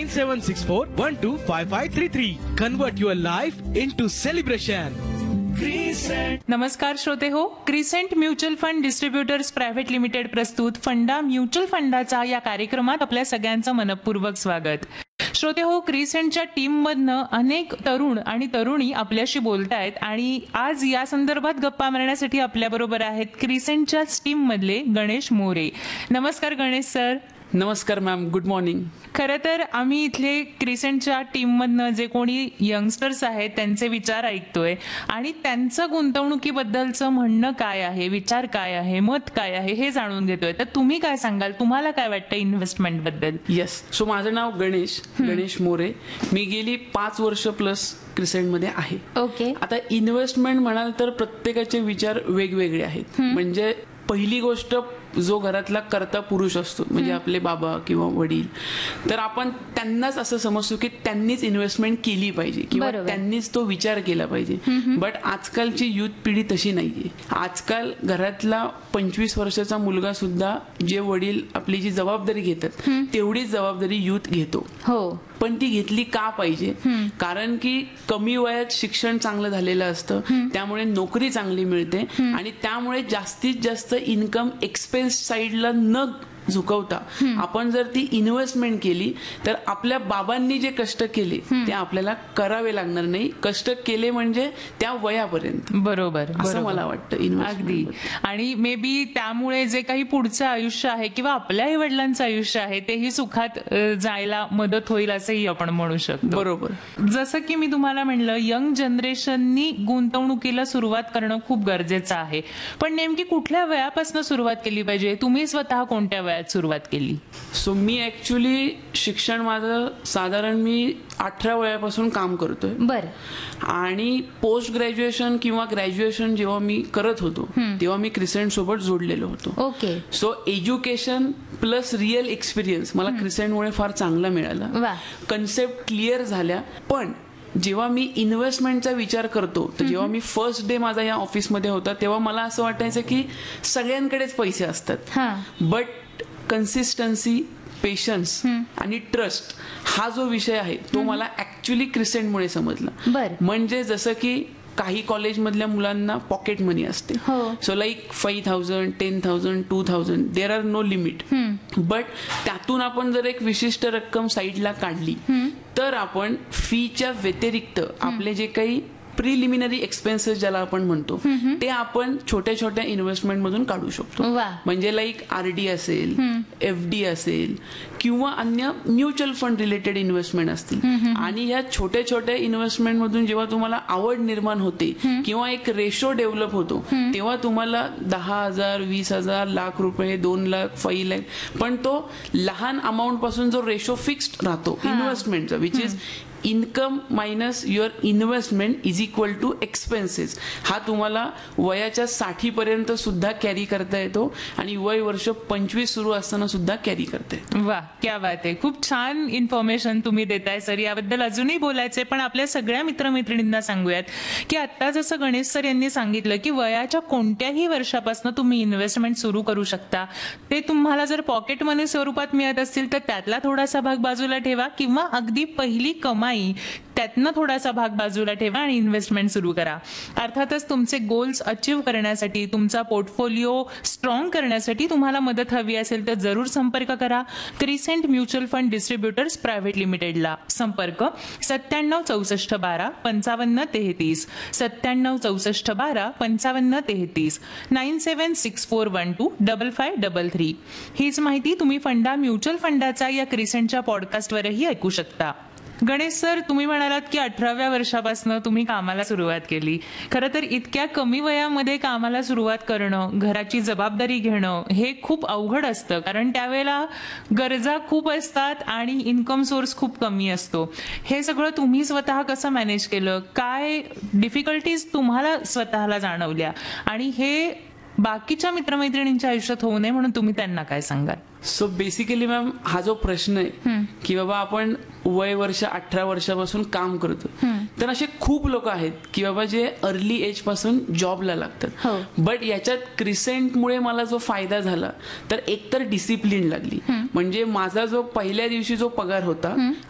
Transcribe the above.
9764125533. Convert your life into celebration. नमस्कार श्रोते हो, crescent mutual fund distributors private limited प्रस्तुत फंडा म्युच्युअल फंडाचा या कार्यक्रमात आपल्या सगळ्यांचं मनपूर्वक स्वागत. श्रोते हो, क्रिसेंटच्या टीम मधनं अनेक तरुण आणि तरुणी आपल्याशी बोलतायत आणि आज या संदर्भात गप्पा मारण्यासाठी आपल्या बरोबर आहेत क्रिसेंटच्याच टीम मधले गणेश मोरे. नमस्कार गणेश सर. नमस्कार मॅम, गुड मॉर्निंग. खरं तर आम्ही इथले क्रिसेंटच्या टीममधनं जे कोणी यंगस्टर्स आहेत त्यांचे विचार ऐकतोय आणि त्यांचं गुंतवणुकीबद्दलचं म्हणणं काय आहे, विचार काय आहे, मत काय आहे हे जाणून घेतोय. तर तुम्ही काय सांगाल, तुम्हाला काय वाटतं इन्व्हेस्टमेंट बद्दल? येस, सो माझं नाव गणेश मोरे. मी गेली 5 वर्ष प्लस क्रिसेंटमध्ये आहे. ओके. आता इन्व्हेस्टमेंट म्हणाल तर प्रत्येकाचे विचार वेगवेगळे आहेत. म्हणजे पहिली गोष्ट, जो घरातला कर्ता पुरुष असतो म्हणजे आपले बाबा किंवा वडील, तर आपण त्यांनाच असं समजतो की त्यांनीच इन्व्हेस्टमेंट केली पाहिजे किंवा त्यांनीच तो विचार केला पाहिजे. बट आजकालची युथ पिढी तशी नाहीये. आजकाल घरातला 25 वर्षाचा मुलगा सुद्धा जे वडील आपली जी जबाबदारी घेतात तेवढीच जबाबदारी युथ घेतो. हो, पण ती घेतली का पाहिजे? कारण की कमी वयात शिक्षण चांगलं झालेलं असतं, त्यामुळे नोकरी चांगली मिळते आणि त्यामुळे जास्तीत जास्त इन्कम एक्सपेन्स साईडला न झुकवता आपण जर ती इन्व्हेस्टमेंट केली तर आपल्या बाबांनी जे कष्ट केले ते आपल्याला करावे लागणार नाही. कष्ट केले म्हणजे त्या वयापर्यंत. बरोबर, असं मला वाटतं अगदी. आणि मे बी त्यामुळे जे काही पुढचं आयुष्य आहे किंवा आपल्या आई वडिलांचं आयुष्य आहे तेही सुखात जायला मदत होईल असंही आपण म्हणू शकतो. बरोबर. जसं की मी तुम्हाला म्हणलं, यंग जनरेशननी गुंतवणुकीला सुरुवात करणं खूप गरजेचं आहे. पण नेमकी कुठल्या वयापासून सुरुवात केली पाहिजे? तुम्ही स्वतः कोणत्या वयात सुरुवात केली? सो मी ऍक्च्युली शिक्षण माझं साधारण मी 18 वयापासून काम करतोय. बर. आणि पोस्ट ग्रॅज्युएशन किंवा ग्रॅज्युएशन जेव्हा मी करत होतो तेव्हा मी क्रिसेंट सोबत जोडलेलो होतो. Okay. So education plus real experience मला क्रिसेंटमुळे फार चांगला मिळाला. कन्सेप्ट क्लिअर झाल्या. पण जेव्हा मी इन्व्हेस्टमेंटचा विचार करतो तर जेव्हा मी फर्स्ट डे माझा या ऑफिसमध्ये होता तेव्हा मला असं वाटायचं की सगळ्यांकडेच पैसे असतात, बट कन्सिस्टन्सी, पेशन्स आणि ट्रस्ट हा जो विषय आहे तो मला ऍक्च्युली क्रिसेंटमुळे समजला. म्हणजे जसं की काही कॉलेजमधल्या मुलांना पॉकेट मनी असते, so like 5,000, 10,000, 2,000, there are no limit. But त्यातून आपण जर एक विशिष्ट रक्कम साईडला काढली तर आपण फीच्या व्यतिरिक्त आपले जे काही प्रिलिमिनरी एक्सपेन्सेस ज्याला आपण म्हणतो ते आपण छोट्या छोट्या इन्व्हेस्टमेंट मधून काढू शकतो. म्हणजे लाईक RD असेल, FD असेल किंवा अन्य म्युच्युअल फंड रिलेटेड इन्व्हेस्टमेंट असतील. आणि ह्या छोट्या छोट्या इन्व्हेस्टमेंट मधून जेव्हा तुम्हाला आवड निर्माण होते किंवा एक रेशो डेव्हलप होतो तेव्हा तुम्हाला 10,000, 20,000, लाख रुपये, 2 लाख, 5 लाख, पण तो लहान अमाऊंट पासून जो रेशो फिक्स्ड राहतो इन्व्हेस्टमेंटचा, which is income minus your investment is equal to expenses, हा तुम्हाला वयाच्या 60 पर्यंत सुद्धा कॅरी करता येतो आणि वय वर्ष 25 सुरू असताना सुद्धा कॅरी करता येतो. वा, क्या बात आहे. खूप छान इन्फॉर्मेशन तुम्ही देताय सर. याबद्दल अजूनही बोलायचंय, पण आपल्या सगळ्या मित्रमैत्रिणींना सांगूयात की आता जसं गणेश सर यांनी सांगितलं की वयाच्या कोणत्याही वर्षापासून तुम्ही इन्व्हेस्टमेंट सुरू करू शकता. ते तुम्हाला जर पॉकेट मनी स्वरूपात मिळत असतील तर त्यातला थोडासा भाग बाजूला ठेवा किंवा अगदी पहिली कमाई त्यातनं थोडासा भाग बाजूला ठेवा आणि इन्व्हेस्टमेंट सुरू करा. अर्थातच तुमचे गोल्स अचीव्ह करण्यासाठी, तुमचा पोर्टफोलिओ स्ट्रॉंग करण्यासाठी तुम्हाला मदत हवी असेल तर जरूर संपर्क करा crescent mutual fund distributors private लिमिटेडला. संपर्क 9764125533, 9764125533, 9764125533. हीच माहिती तुम्ही फंडा म्युच्युअल फंडाचा या क्रिसेंटच्या पॉडकास्टवरही ऐकू शकता. गणेश सर, तुम्ही म्हणालात की 18व्या वर्षापासून तुम्ही कामाला सुरुवात केली. खरं तर इतक्या कमी वयामध्ये कामाला सुरुवात करणं, घराची जबाबदारी घेणं हे खूप अवघड असतं, कारण त्यावेळेला गरजा खूप असतात आणि इन्कम सोर्स खूप कमी असतो. हे सगळं तुम्ही स्वतः कसं मॅनेज केलं? काय डिफिकल्टीज तुम्हाला स्वतःला जाणवल्या आणि हे बाकीच्या मित्रमैत्रिणींच्या आयुष्यात होऊ नये म्हणून तुम्ही त्यांना काय सांगाल? सो बेसिकली मॅम, हा जो प्रश्न आहे की बाबा आपण वय वर्ष 18 वर्षापासून काम करतो, तर असे खूप लोक आहेत की बाबा जे अर्ली एज पासून जॉबला लागतात. बट याच्यात क्रिसेंटमुळे मला जो फायदा झाला तर एकतर डिसिप्लिन लागली. म्हणजे माझा जो पहिल्या दिवशी जो पगार होता